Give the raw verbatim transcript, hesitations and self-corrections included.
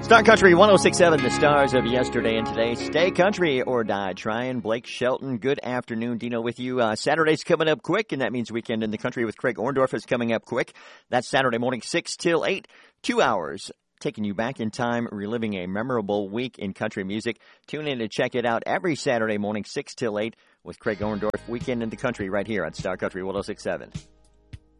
Star Country one oh six point seven, the stars of yesterday and today. Stay country or die trying. Blake Shelton, good afternoon. Dino with you. Uh, Saturday's coming up quick, and that means Weekend in the Country with Craig Orndorff is coming up quick. That's Saturday morning, six till eight, two hours. Taking you back in time, reliving a memorable week in country music. Tune in to check it out every Saturday morning, six till eight, with Craig Orndorff. Weekend in the Country right here on Star Country one oh six point seven.